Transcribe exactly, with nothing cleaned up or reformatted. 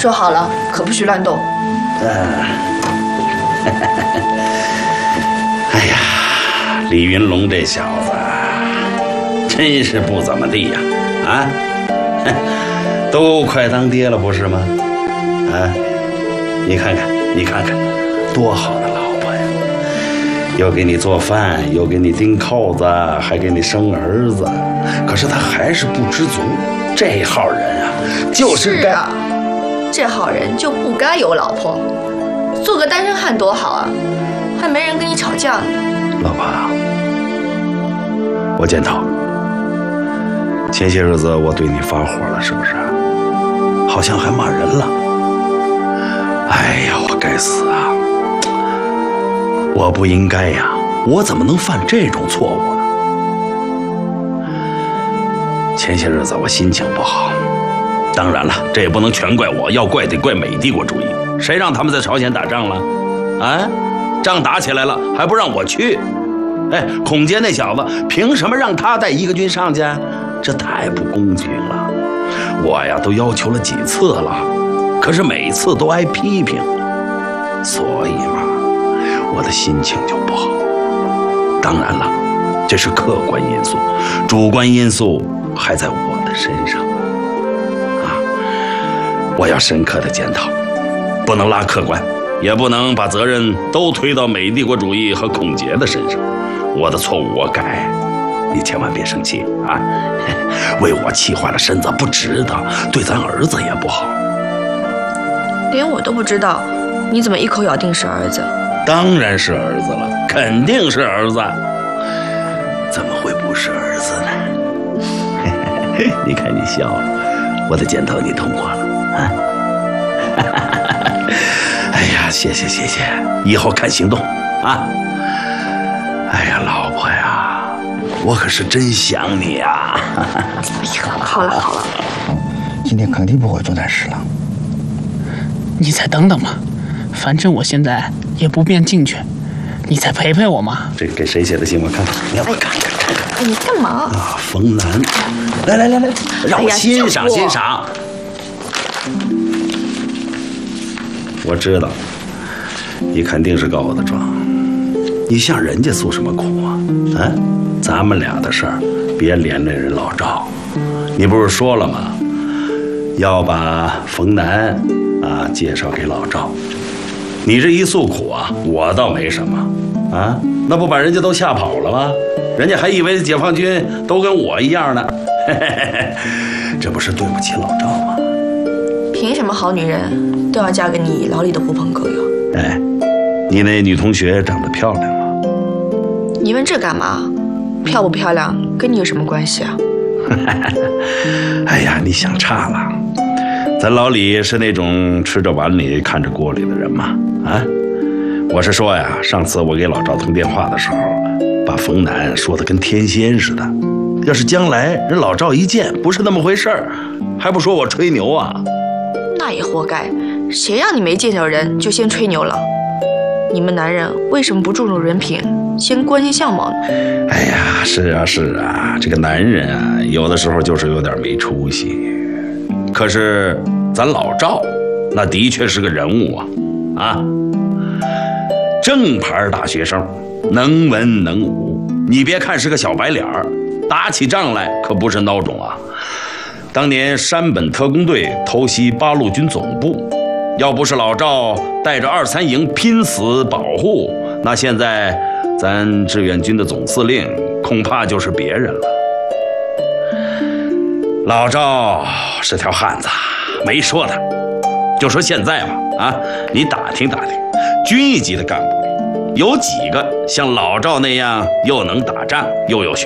说好了，可不许乱动。 嗯。哎呀，李云龙这小子真是不怎么地呀！啊，都快当爹了不是吗？啊，你看看，你看看，多好的老婆呀！又给你做饭，又给你钉扣子，还给你生儿子。可是他还是不知足，这号人啊，就是该…… 是啊，这号人就不该有老婆，做个单身汉多好啊，还没人跟你吵架呢。 老婆，我检讨，前些日子我对你发火了，是不是？好像还骂人了。哎呀，我该死啊！我不应该呀，我怎么能犯这种错误呢？前些日子我心情不好，当然了，这也不能全怪我，要怪得怪美帝国主义。谁让他们在朝鲜打仗了？啊，仗打起来了还不让我去？哎，孔杰那小子凭什么让他带一个军上去？这太不公平了！我呀都要求了几次了，可是每次都挨批评，所以嘛，我的心情就不好。当然了，这是客观因素，主观因素还在我的身上啊！我要深刻的检讨，不能拉客观，也不能把责任都推到美帝国主义和孔杰的身上。我的错误我改，你千万别生气啊！为我气坏了身子不值得，对咱儿子也不好。 连我都不知道，你怎么一口咬定是儿子？ 当然是儿子了，肯定是儿子，怎么会不是儿子呢？你看你笑了，我的检讨你通过了啊！哎呀，谢谢谢谢，以后看行动啊！哎呀，老婆呀，我可是真想你呀！ 哎呀，好了好了， 今天肯定不会做难事了。 你再等等嘛，反正我现在也不便进去，你再陪陪我嘛。 这给谁写的信？我看看，你要不看看看看。 哎，你干嘛？ 啊，冯楠，来来来来，让我欣赏欣赏。我知道，你肯定是告我的状。你向人家诉什么苦啊？啊，咱们俩的事儿，别连累人老赵。你不是说了吗？要把冯楠啊介绍给老赵。你这一诉苦啊，我倒没什么啊，那不把人家都吓跑了吗？人家还以为解放军都跟我一样呢。嘿嘿嘿，这不是对不起老赵吗？ 凭什么好女人都要嫁给你牢里的狐朋狗友？ 哎，你那女同学长得漂亮吗？ 你问这干嘛？漂不漂亮跟你有什么关系啊？ 哎呀，你想差了。咱老李是那种吃着碗里看着锅里的人吗？啊，我是说呀，上次我给老赵通电话的时候，把冯楠说的跟天仙似的。要是将来人老赵一见不是那么回事儿，还不说我吹牛啊？ 那也活该，谁让你没见着人就先吹牛了？你们男人为什么不注重人品，先关心相貌呢？ 哎呀，是啊是啊，这个男人啊，有的时候就是有点没出息。可是咱老赵，那的确是个人物啊，啊，正牌大学生，能文能武。你别看是个小白脸儿，打起仗来可不是孬种啊。当年山本特工队偷袭八路军总部，要不是老赵带着二三营拼死保护，那现在咱志愿军的总司令恐怕就是别人了。老赵是条汉子，没说他。就说现在吧，啊，你打听打听，军一级的干部里有几个像老赵那样又能打仗又有学